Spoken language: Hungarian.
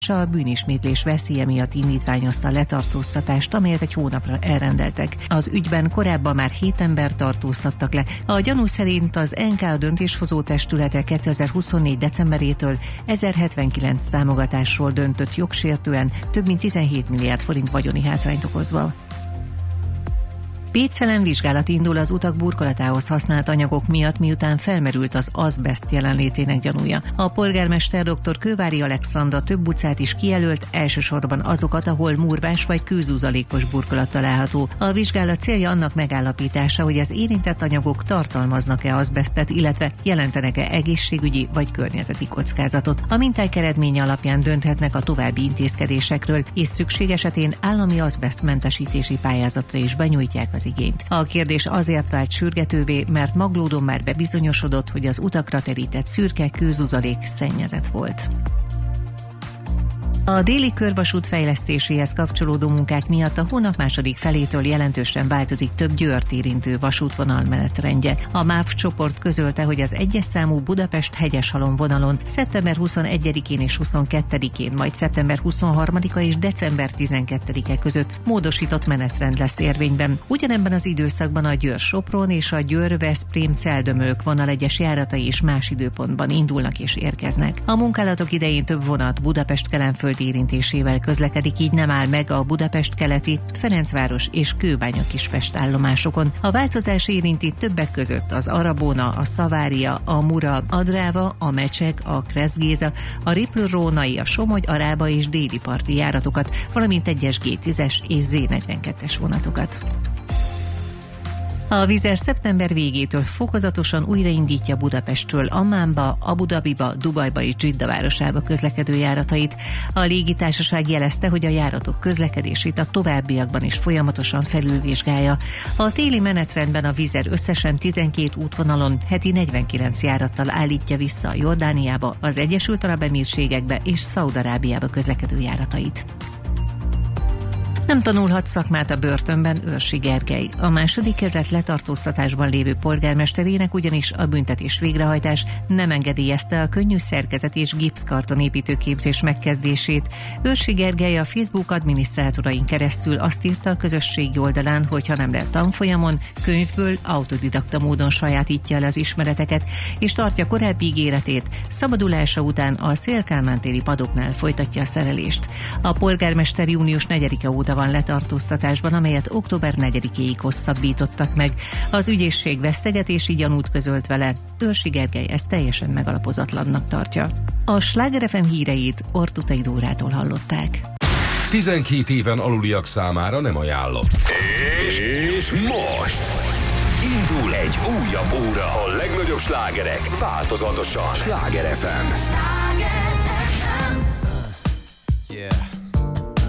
a bűnismétlés veszélye miatt indítványozta a letartóztatást, amelyet egy hónapra elrendeltek. Az ügyben korábban már 7 ember tartóztattak le. A gyanú szerint az NK a döntéshozó testülete 2024. decemberétől 1079 támogatásról döntött jogsértően, több mint 17 milliárd forint vagyoni hátrányt okozva. Pécelen vizsgálat indul az utak burkolatához használt anyagok miatt, miután felmerült az azbeszt jelenlétének gyanúja. A polgármester dr. Kővári Alexandra több utcát is kijelölt, elsősorban azokat, ahol murvás vagy kőzuzalékos burkolat található. A vizsgálat célja annak megállapítása, hogy az érintett anyagok tartalmaznak-e azbesztet, illetve jelentenek-e egészségügyi vagy környezeti kockázatot. A minták eredménye alapján dönthetnek a további intézkedésekről, és szükség esetén állami azbesztmentesítési pályázatra is benyújtják az igényt. A kérdés azért vált sürgetővé, mert Maglódon már bebizonyosodott, hogy az utakra terített szürke kőzuzalék szennyezett volt. A déli körvasút fejlesztéséhez kapcsolódó munkák miatt a hónap második felétől jelentősen változik több Győrt érintő vasútvonal menetrendje. A MÁV csoport közölte, hogy az 1-es számú Budapest-Hegyeshalom vonalon szeptember 21-én és 22-én, majd szeptember 23-a és december 12-e között módosított menetrend lesz érvényben. Ugyanebben az időszakban a Győr-Sopron és a Győr-Veszprém-Celldömölk vonal egyes járatai is más időpontban indulnak és érkeznek. A munkálatok idején több vonat Budapest-Kelenföld érintésével közlekedik, így nem áll meg a Budapest-keleti, Ferencváros és Kőbánya-Kispest állomásokon. A változás érinti többek között az Arabóna, a Szavária, a Mura, a Dráva, a Mecsek, a Kresszgéza, a Ripl-Rónai, a Somogy, a Rába és déli parti járatokat, valamint egyes G10-es és Z42-es vonatokat. A Wizz Air szeptember végétől fokozatosan újraindítja Budapesttől Ammánba, Abu Dhabiba, Dubajba és Dzsidda városába közlekedő járatait. A légitársaság jelezte, hogy a járatok közlekedését a továbbiakban is folyamatosan felülvizsgálja. A téli menetrendben a Wizz Air összesen 12 útvonalon heti 49 járattal állítja vissza a Jordániába, az Egyesült Arab Emírségekbe és Szaúd-Arábiába közlekedő járatait. Nem tanulhat szakmát a börtönben Őrsi Gergely. A második kerület letartóztatásban lévő polgármesterének ugyanis a büntetés végrehajtás nem engedélyezte a könnyű szerkezet és gipszkartonépítő képzés megkezdését. Őrsi Gergely a Facebook adminisztrátorain keresztül azt írta a közösségi oldalán, hogy ha nem lehet tanfolyamon, könyvből autodidakta módon sajátítja el az ismereteket, és tartja korábbi ígéretét, szabadulása után a Széll-Kálmán téri padoknál folytatja a szerelést. A polgármester június 4-e óta van letartóztatásban, amelyet október 4-éig hosszabbítottak meg. Az ügyészség vesztegetési gyanút közölt vele. Őrsi Gergely ezt teljesen megalapozatlannak tartja. A Sláger FM híreit Ortutai Dórától hallották. 12 éven aluliak számára nem ajánlott. És most indul egy újabb óra, a legnagyobb slágerek változatosan. Sláger FM. Yeah.